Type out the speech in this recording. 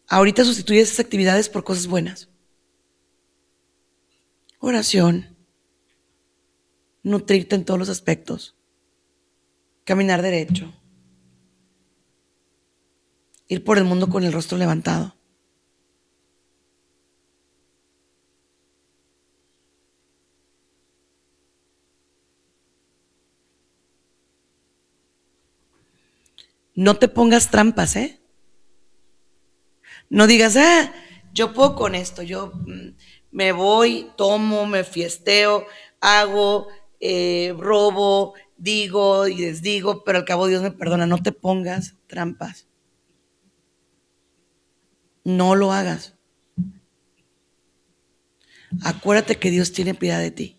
Ahorita sustituye esas actividades por cosas buenas. Oración, nutrirte en todos los aspectos, caminar derecho, ir por el mundo con el rostro levantado. No te pongas trampas, ¿eh? No digas, yo puedo con esto, yo me voy, tomo, me fiesteo, hago, robo, digo y desdigo, pero al cabo Dios me perdona. No te pongas trampas. No lo hagas. Acuérdate que Dios tiene piedad de ti.